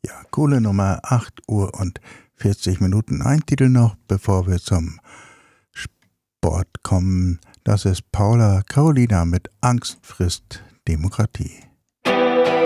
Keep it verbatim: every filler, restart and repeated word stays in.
Ja, coole Nummer, acht Uhr und vierzig Minuten. Ein Titel noch, bevor wir zum Sport kommen. Das ist Paula Carolina mit Angst frisst Demokratie.